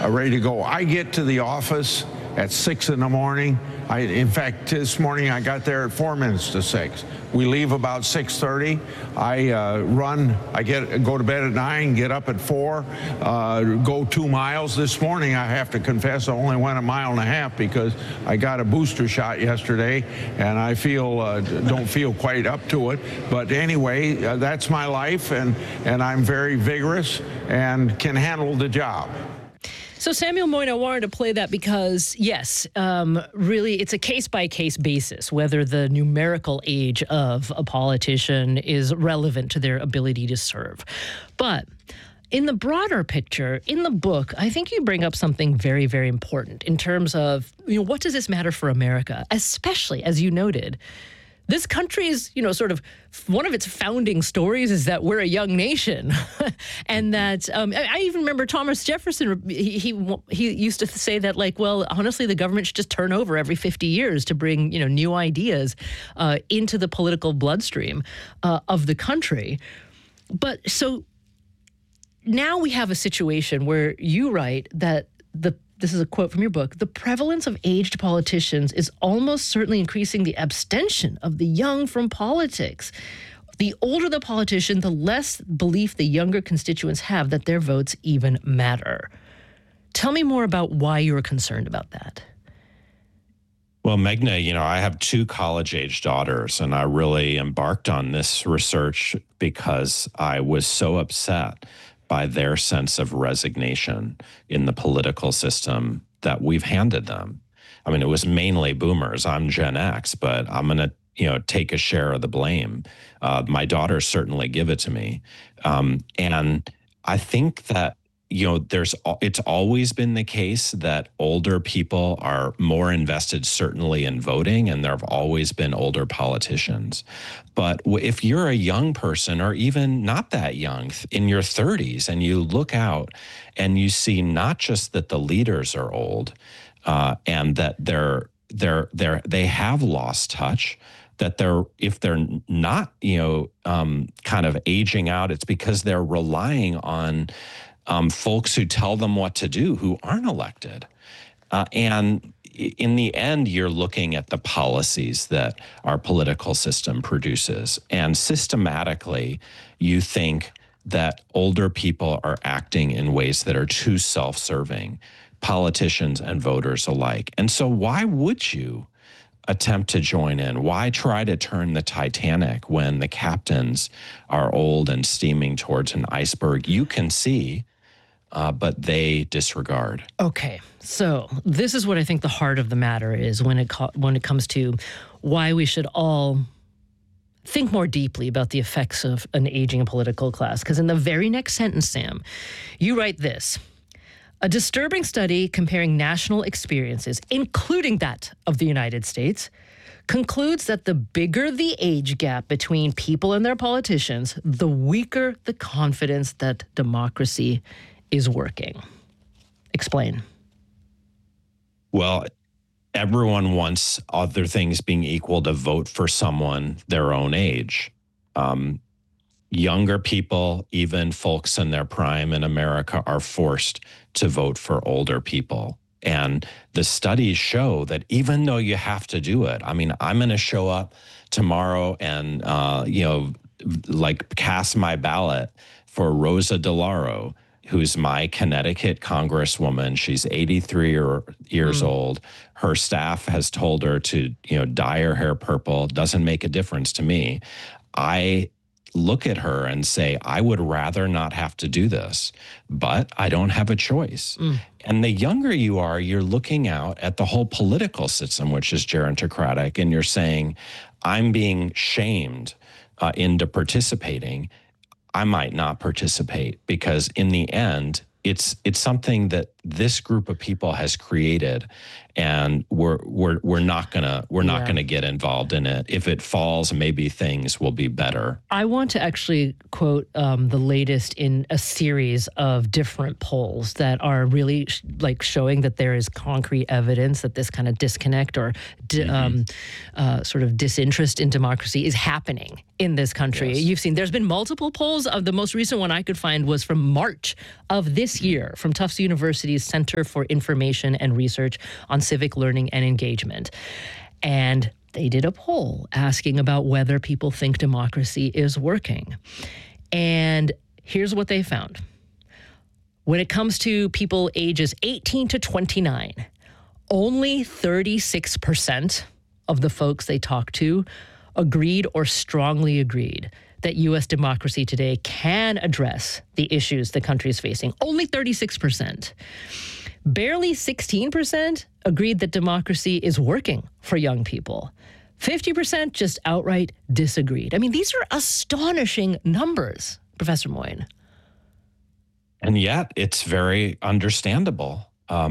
ready to go. I get to the office at 6 in the morning. In fact, this morning I got there at 4 minutes to 6. We leave about 6:30. I go to bed at 9, get up at 4, go 2 miles. This morning, I have to confess, I only went 1.5 miles because I got a booster shot yesterday, and I don't feel quite up to it. But anyway, that's my life, and I'm very vigorous and can handle the job. So, Samuel Moyn, I wanted to play that because, yes, really, it's a case-by-case basis whether the numerical age of a politician is relevant to their ability to serve. But in the broader picture, in the book, I think you bring up something very, very important in terms of, what does this matter for America? Especially, as you noted, this country's, sort of one of its founding stories is that we're a young nation. And that I even remember Thomas Jefferson, he used to say that, honestly, the government should just turn over every 50 years to bring, new ideas into the political bloodstream of the country. But so now we have a situation where you write that this is a quote from your book, the prevalence of aged politicians is almost certainly increasing the abstention of the young from politics. The older the politician, the less belief the younger constituents have that their votes even matter. Tell me more about why you're concerned about that. Well, Meghna, I have 2 college-age daughters, and I really embarked on this research because I was so upset by their sense of resignation in the political system that we've handed them. I mean, it was mainly boomers. I'm Gen X, but I'm going to, take a share of the blame. My daughters certainly give it to me. And I think that, it's always been the case that older people are more invested certainly in voting, and there have always been older politicians. But if you're a young person, or even not that young, in your 30s, and you look out and you see not just that the leaders are old, and that they have lost touch, that if they're not, kind of aging out, it's because they're relying on folks who tell them what to do, who aren't elected. And in the end, you're looking at the policies that our political system produces. And systematically, you think that older people are acting in ways that are too self-serving, politicians and voters alike. And so why would you attempt to join in? Why try to turn the Titanic when the captains are old and steaming towards an iceberg you can see, but they disregard? Okay, so this is what I think the heart of the matter is when it comes to why we should all think more deeply about the effects of an aging political class. Because in the very next sentence, Sam, you write this: a disturbing study comparing national experiences, including that of the United States, concludes that the bigger the age gap between people and their politicians, the weaker the confidence that democracy is working. Explain. Well, everyone wants, other things being equal, to vote for someone their own age. Younger people, even folks in their prime in America, are forced to vote for older people. And the studies show that even though you have to do it, I mean, I'm going to show up tomorrow and, cast my ballot for Rosa DeLauro, who's my Connecticut congresswoman. She's 83 years old. Her staff has told her to, dye her hair purple. Doesn't make a difference to me. I look at her and say, I would rather not have to do this, but I don't have a choice. And the younger you are, you're looking out at the whole political system, which is gerontocratic, and you're saying, I'm being shamed into participating. I might not participate because in the end, it's something that this group of people has created, and we're not gonna get involved in it. If it falls, maybe things will be better. I want to actually quote the latest in a series of different polls that are really showing that there is concrete evidence that this kind of disconnect or sort of disinterest in democracy is happening in this country. Yes. You've seen there's been multiple polls. The most recent one I could find was from March of this this year from Tufts University's Center for Information and Research on Civic Learning and Engagement. And they did a poll asking about whether people think democracy is working. And here's what they found. When it comes to people ages 18 to 29, only 36% of the folks they talked to agreed or strongly agreed that U.S. democracy today can address the issues the country is facing. Only 36%. Barely 16% agreed that democracy is working for young people. 50% just outright disagreed. I mean, these are astonishing numbers, Professor Moyne. And yet it's very understandable.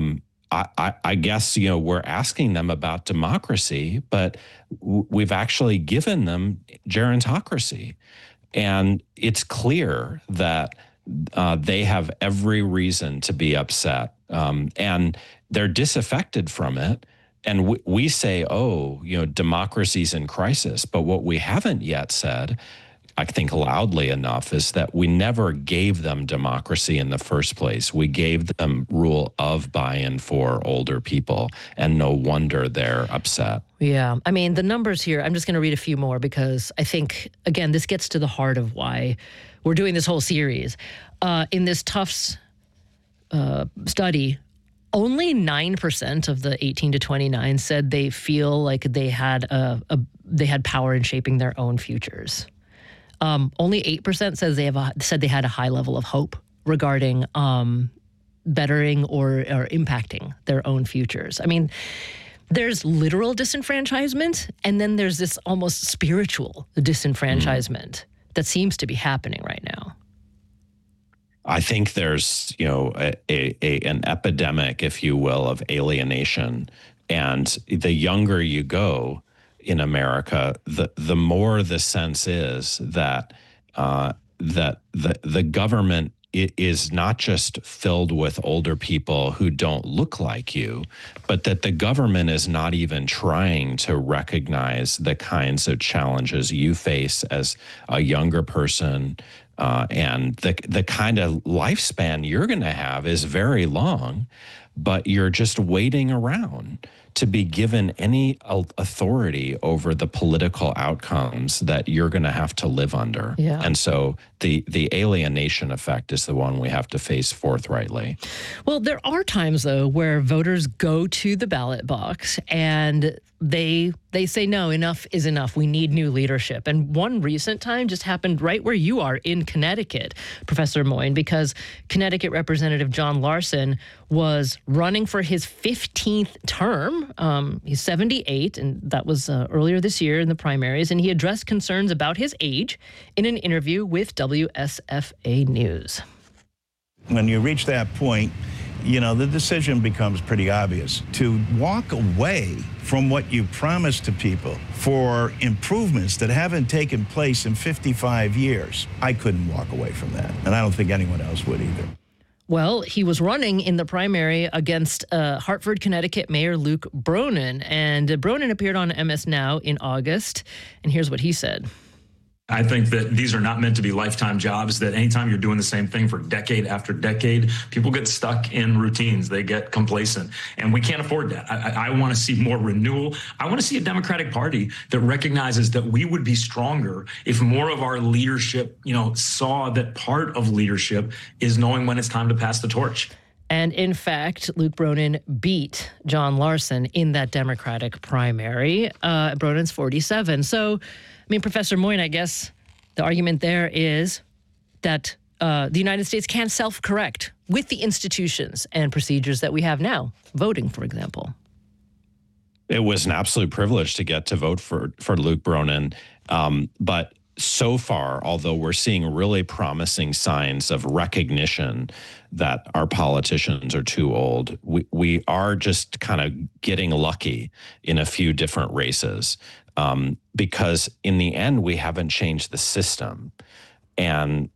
I guess, we're asking them about democracy, but we've actually given them gerontocracy. And it's clear that they have every reason to be upset. And they're disaffected from it. And we say, democracy's in crisis. But what we haven't yet said, I think loudly enough, is that we never gave them democracy in the first place. We gave them rule of buy-in for older people, and no wonder they're upset. Yeah. I mean, the numbers here, I'm just going to read a few more because I think, again, this gets to the heart of why we're doing this whole series. In this Tufts study, only 9% of the 18 to 29 said they feel like they had power in shaping their own futures. Only 8% said they had a high level of hope regarding bettering or impacting their own futures. I mean, there's literal disenfranchisement, and then there's this almost spiritual disenfranchisement that seems to be happening right now. I think there's, an epidemic, if you will, of alienation. And the younger you go in America, the more the sense is that the government is not just filled with older people who don't look like you, but that the government is not even trying to recognize the kinds of challenges you face as a younger person. And the kind of lifespan you're going to have is very long, but you're just waiting around to be given any authority over the political outcomes that you're going to have to live under. Yeah. And so the alienation effect is the one we have to face forthrightly. Well, there are times, though, where voters go to the ballot box and they say, no, enough is enough. We need new leadership. And one recent time just happened right where you are in Connecticut, Professor Moyne, because Connecticut Representative John Larson was running for his 15th term. He's 78, and that was earlier this year in the primaries. And he addressed concerns about his age in an interview with WSFA News. When you reach that point, the decision becomes pretty obvious. To walk away from what you promised to people for improvements that haven't taken place in 55 years, I couldn't walk away from that. And I don't think anyone else would either. Well, he was running in the primary against Hartford, Connecticut Mayor Luke Bronin. And Bronin appeared on MS Now in August. And here's what he said. I think that these are not meant to be lifetime jobs, that anytime you're doing the same thing for decade after decade, people get stuck in routines. They get complacent. And we can't afford that. I want to see more renewal. I want to see a Democratic Party that recognizes that we would be stronger if more of our leadership, saw that part of leadership is knowing when it's time to pass the torch. And in fact, Luke Bronin beat John Larson in that Democratic primary. Bronin's 47. So, Professor Moyne, I guess the argument there is that the United States can self-correct with the institutions and procedures that we have now, voting, for example. It was an absolute privilege to get to vote for Luke Bronin. But so far, although we're seeing really promising signs of recognition that our politicians are too old, we are just kind of getting lucky in a few different races. Because in the end, we haven't changed the system, and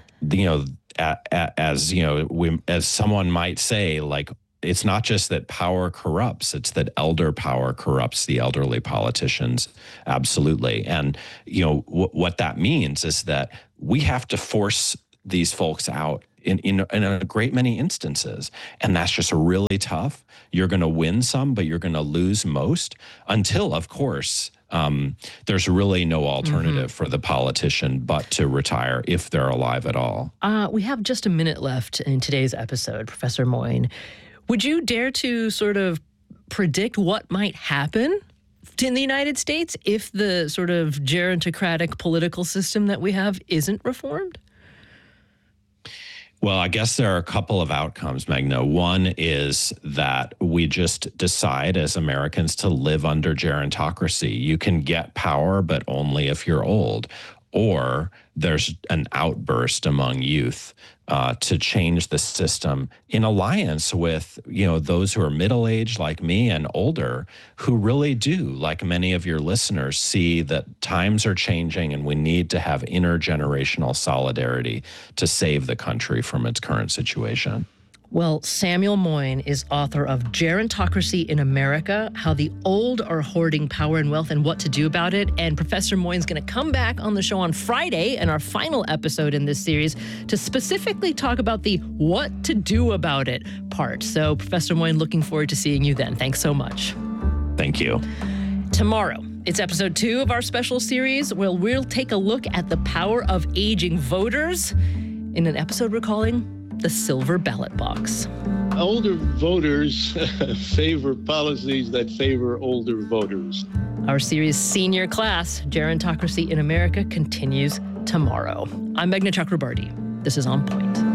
as someone might say, like, it's not just that power corrupts; it's that elder power corrupts the elderly politicians. Absolutely, and what that means is that we have to force these folks out in a great many instances. And that's just really tough. You're going to win some, but you're going to lose most until, of course, there's really no alternative for the politician but to retire if they're alive at all. We have just a minute left in today's episode, Professor Moyne. Would you dare to sort of predict what might happen in the United States if the sort of gerontocratic political system that we have isn't reformed? Well, I guess there are a couple of outcomes, Magna. One is that we just decide as Americans to live under gerontocracy. You can get power, but only if you're old. Or there's an outburst among youth to change the system in alliance with, those who are middle-aged like me and older, who really do, like many of your listeners, see that times are changing and we need to have intergenerational solidarity to save the country from its current situation. Well, Samuel Moyne is author of Gerontocracy in America, How the Old Are Hoarding Power and Wealth and What to Do About It. And Professor Moyne's going to come back on the show on Friday in our final episode in this series to specifically talk about the what to do about it part. So, Professor Moyne, looking forward to seeing you then. Thanks so much. Thank you. Tomorrow, it's episode 2 of our special series where we'll take a look at the power of aging voters in an episode we're calling The Silver Ballot Box. Older voters favor policies that favor older voters. Our series Senior Class, Gerontocracy in America, continues tomorrow. I'm Meghna Chakrabarti. This is On Point.